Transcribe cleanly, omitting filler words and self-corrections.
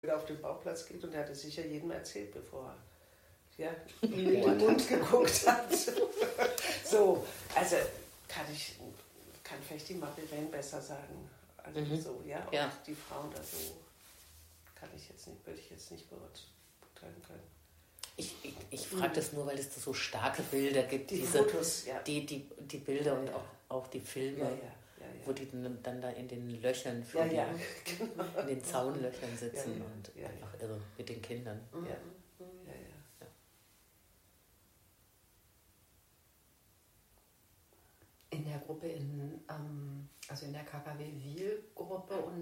auf den Bauchplatz geht und er hatte sicher jedem erzählt, bevor er in den Mund geguckt hat. So, also kann vielleicht die Marilène besser sagen. Also so, ja, und die Frauen da so würde ich jetzt nicht beurteilen können. Ich frage das nur, weil es da so starke Bilder gibt. Die Fotos, ja. Die Bilder und auch die Filme, wo die dann da in den Löchern, in den Zaunlöchern sitzen und einfach irre mit den Kindern. Ja. In der Gruppe, also in der KKW Wil-Gruppe und